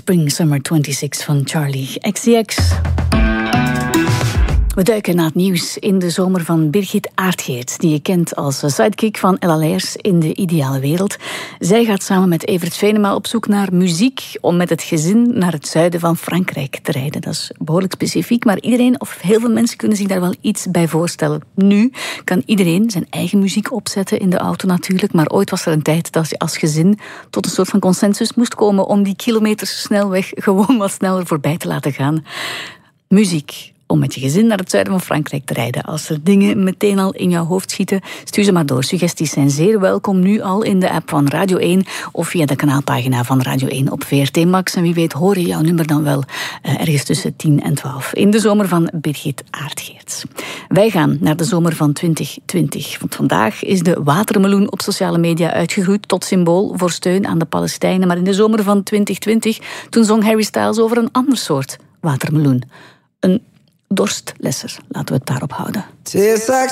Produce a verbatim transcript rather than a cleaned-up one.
Spring Summer tweeëntwintig van Charlie X C X. We duiken na het nieuws in de zomer van Birgit Aardgeert, die je kent als sidekick van Ella Leijers in De Ideale Wereld. Zij gaat samen met Evert Venema op zoek naar muziek om met het gezin naar het zuiden van Frankrijk te rijden. Dat is behoorlijk specifiek, maar iedereen of heel veel mensen kunnen zich daar wel iets bij voorstellen. Nu kan iedereen zijn eigen muziek opzetten in de auto natuurlijk, maar ooit was er een tijd dat je als gezin tot een soort van consensus moest komen om die kilometers snelweg gewoon wat sneller voorbij te laten gaan. Muziek om met je gezin naar het zuiden van Frankrijk te rijden. Als er dingen meteen al in jouw hoofd schieten, stuur ze maar door. Suggesties zijn zeer welkom nu al in de app van Radio één of via de kanaalpagina van Radio één op V R T Max. En wie weet hoor je jouw nummer dan wel uh, ergens tussen tien en twaalf. In de zomer van Birgit Aardgeert. Wij gaan naar de zomer van twintig twintig. Want vandaag is de watermeloen op sociale media uitgegroeid tot symbool voor steun aan de Palestijnen. Maar in de zomer van twintig twintig, toen zong Harry Styles over een ander soort watermeloen. Een dorstlesser. Laten we het daarop houden.